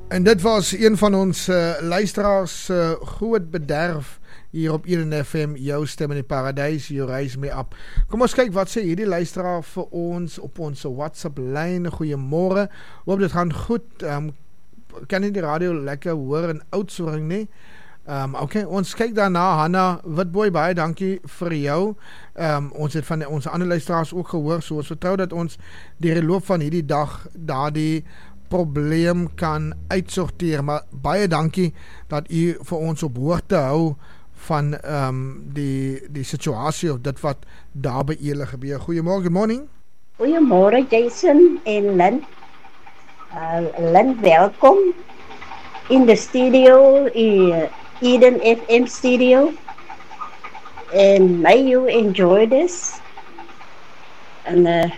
En dit was een van ons luisteraars groot bederf hier op Eden FM, jou stem in die paradijs, you raise me up. Kom ons kyk wat sê hierdie luisteraar vir ons op ons WhatsApp lyn. Goeiemôre, hoop dit gaan goed. Kan nie die radio lekker hoor in Oudtshoorn nie. Okay, ons kyk daarna. Hanna Witbooi, baie dankie vir jou. Ons het van ons ander luisteraars ook gehoor, so ons vertrou dat ons deur die loop van hierdie dag daardie probleem kan uitsorteer, maar baie dankie dat u vir ons op hoogte hou van die situasie of dit wat daar by julle gebeur. Goeiemôre, good morning. Goeiemôre Jason en Lynn. Lynn, welkom in the studio, Eden FM studio, and may you enjoy this and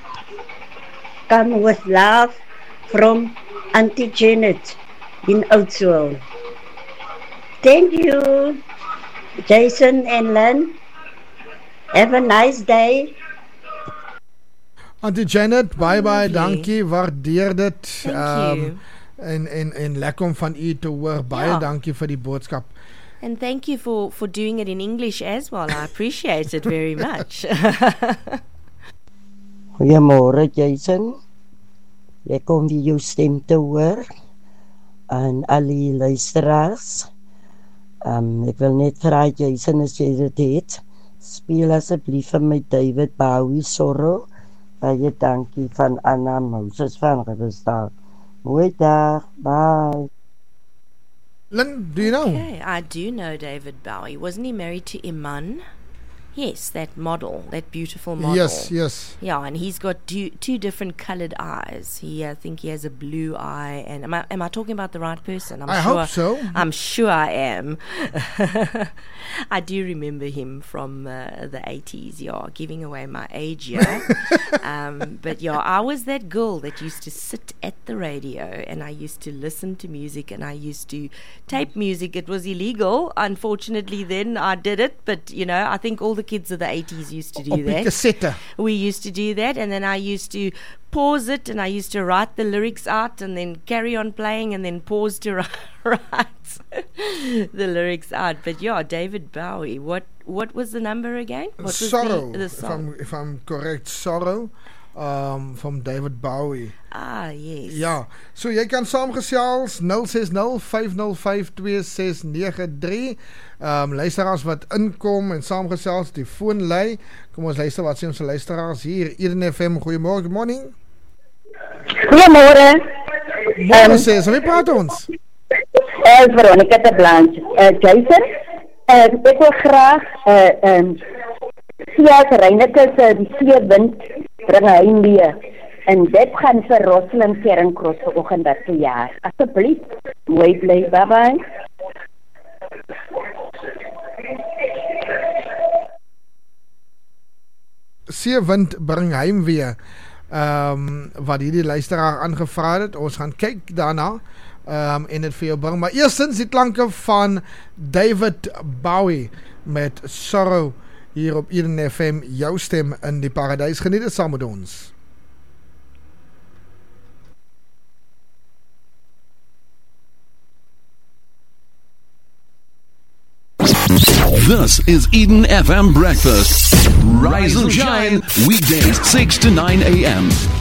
come with love from Auntie Janet in Oudtshoorn. Thank you, Jason and Lynn. Have a nice day. Auntie Janet, bye, dankie, waardeer dit. Thank you. En lekker om van u te hoor. Baie dankie vir die boodskap. And thank you for doing it in English as well. I appreciate it very much. Goeiemôre Jason. Ek kom weer jou stem te hoor en al die luisteraars. Ek wil net vra Jason, as jy dit het, speel asseblief vir my David Bowie Sorrow. Baie dankie van Anna Moses van Riversdal. Mooi dag, bye. Lynn, do you know? Okay, I do know David Bowie. Wasn't he married to Iman? Yes, that model, that beautiful model. Yes. Yeah, and he's got two different colored eyes. I think he has a blue eye. And am I talking about the right person? I hope so. I'm sure I am. I do remember him from the 80s. Yeah, giving away my age here. But yeah, I was that girl that used to sit at the radio and I used to listen to music and I used to tape music. It was illegal. Unfortunately, then I did it. But, you know, I think all the kids of the 80s used to do that. Cassette. We used to do that, and then I used to pause it, and I used to write the lyrics out, and then carry on playing, and then pause to write the lyrics out. But yeah, David Bowie. What was the number again? What was Sorrow. The song? If I'm correct, Sorrow. From David Bowie. Ah, yes. Ja, so jy kan saamgesels 060-505-2693. Luisteraars wat inkom en saamgesels, die foon lei. Kom ons luister wat sê ons luisteraars hier. Eden FM, goeiemôre, good morning. Goeiemôre. Môre sê, so wie praat ons? Veronica de Blanche. Jason, ek wil graag Sias Reinekes die seewind bring hy weer. En dit gaan vir Rosalind Kerinkros vanoggend dat verjaar. Asseblief, mooi bly, bye-bye. Seewind bring hy weer. Wat hierdie luisteraar aangevra het. Ons gaan kyk daarna. En dit vir jou bring. Maar eerstens die klanke van David Bowie met Sorrow hier op Eden FM, jou stem in die paradijs. Geniet het saam met ons. This is Eden FM Breakfast. Rise and shine, weekdays 6 to 9 a.m.